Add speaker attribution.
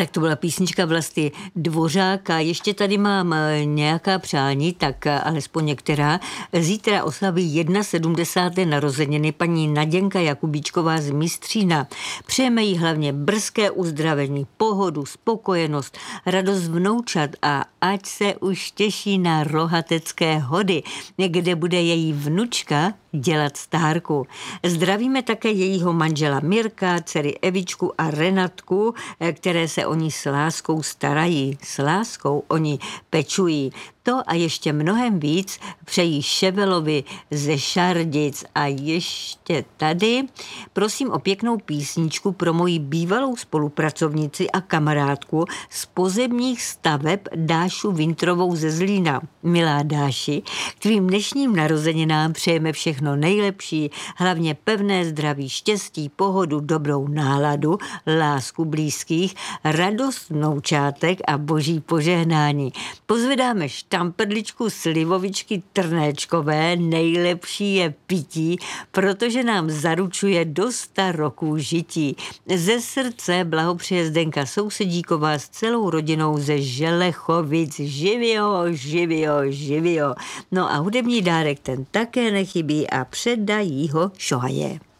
Speaker 1: Tak to byla písnička Vlasty Dvořáka. Ještě tady mám nějaká přání, tak alespoň některá. Zítra oslaví 71. narozeniny paní Naděnka Jakubíčková z Mistřína. Přejeme jí hlavně brzké uzdravení, pohodu, spokojenost, radost vnoučat a ať se už těší na rohatecké hody, kde bude její vnučka dělat stárku. Zdravíme také jejího manžela Mirka, dcery Evičku a Renatku, které se o ní s láskou starají. S láskou oni pečují. To a ještě mnohem víc přejí Ševelovi ze Šardic. A ještě tady prosím o pěknou písničku pro moji bývalou spolupracovnici a kamarádku z pozemních staveb Dášu Vintrovou ze Zlína. Milá Dáši, k tvým dnešním narozeninám přejeme všechno nejlepší, hlavně pevné zdraví, štěstí, pohodu, dobrou náladu, lásku blízkých, radost vnoučátek a boží požehnání. Pozvedáme štamperličku slivovičky Trnéčkové, nejlepší je pití, protože nám zaručuje do 100 roků žití. Ze srdce blahopřeje Zdenka Sousedíková s celou rodinou ze Želechovic. Živio, živio, živio. No a hudební dárek ten také nechybí a předají ho Šohaje.